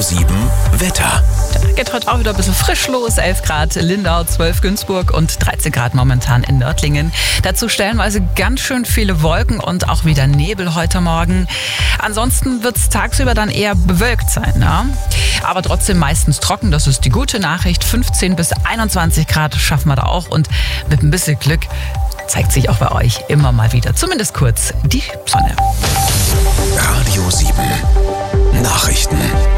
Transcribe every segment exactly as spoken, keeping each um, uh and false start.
sieben Wetter. Geht heute auch wieder ein bisschen frisch los. elf Grad Lindau, zwölf Günzburg und dreizehn Grad momentan in Nördlingen. Dazu stellenweise ganz schön viele Wolken und auch wieder Nebel heute Morgen. Ansonsten wird es tagsüber dann eher bewölkt sein, ne? Aber trotzdem meistens trocken. Das ist die gute Nachricht. fünfzehn bis einundzwanzig Grad schaffen wir da auch. Und mit ein bisschen Glück zeigt sich auch bei euch immer mal wieder, zumindest kurz, die Sonne. Radio sieben Nachrichten.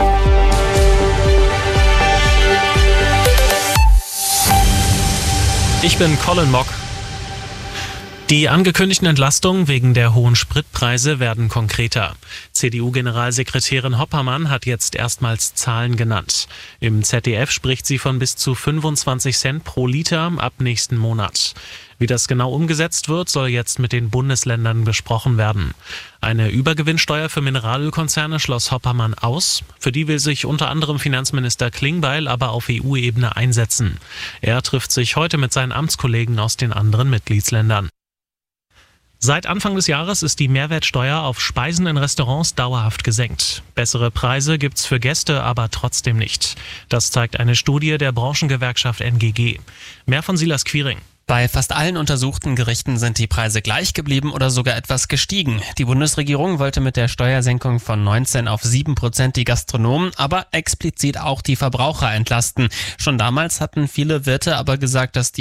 Ich bin Colin Mock. Die angekündigten Entlastungen wegen der hohen Spritpreise werden konkreter. C D U-Generalsekretärin Hoppermann hat jetzt erstmals Zahlen genannt. Im Z D F spricht sie von bis zu fünfundzwanzig Cent pro Liter ab nächsten Monat. Wie das genau umgesetzt wird, soll jetzt mit den Bundesländern besprochen werden. Eine Übergewinnsteuer für Mineralölkonzerne schloss Hoppermann aus. Für die will sich unter anderem Finanzminister Klingbeil aber auf E U-Ebene einsetzen. Er trifft sich heute mit seinen Amtskollegen aus den anderen Mitgliedsländern. Seit Anfang des Jahres ist die Mehrwertsteuer auf Speisen in Restaurants dauerhaft gesenkt. Bessere Preise gibt's für Gäste aber trotzdem nicht. Das zeigt eine Studie der Branchengewerkschaft N G G. Mehr von Silas Quiring. Bei fast allen untersuchten Gerichten sind die Preise gleich geblieben oder sogar etwas gestiegen. Die Bundesregierung wollte mit der Steuersenkung von neunzehn auf sieben Prozent die Gastronomen, aber explizit auch die Verbraucher entlasten. Schon damals hatten viele Wirte aber gesagt, dass die